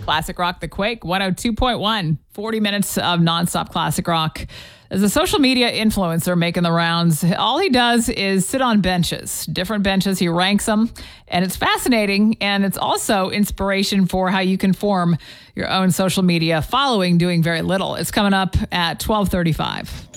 Classic Rock, The Quake, 102.1, 40 minutes of nonstop classic rock. As a social media influencer making the rounds, all he does is sit on benches, different benches. He ranks them, and it's fascinating. And it's also inspiration for how you can form your own social media following doing very little. It's coming up at 12:35.